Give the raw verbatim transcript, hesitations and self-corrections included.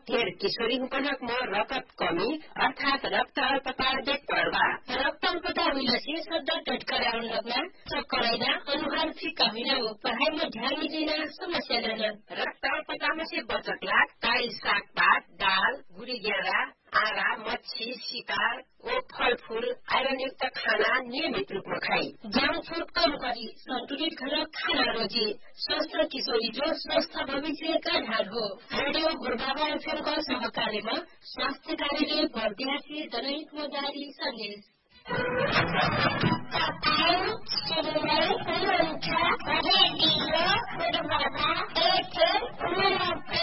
धेर किशोरी हुपनक म रगत कमी अर्थात रक्त अल्पता देखपर्दा रक्त अल्पता मिलसी सदा टटकरा लगना चक्करैना अनुहार फिका हुना पढ़ाइमा ध्यान दिना समस्या रहना रक्त अल्पतामा से बचत लाग ताई सागपात दाल गुडी गेडा आरा मच्छी शिकार ओ फलफूल आयरन युक्त खाना नियमित रूपमा खाई जंक फूड कम करी संतुलित खाना रोजी स्वस्थ किशोरी जो स्वस्थ भविष्य का आधार हो। रेडियो गुरुबाबा एफएम का सहकार्यमा स्वास्थ्य कार्यालय भर्तीहासी जनहितमा जारी सन्देश रेडियो गुरुबाबा एफएम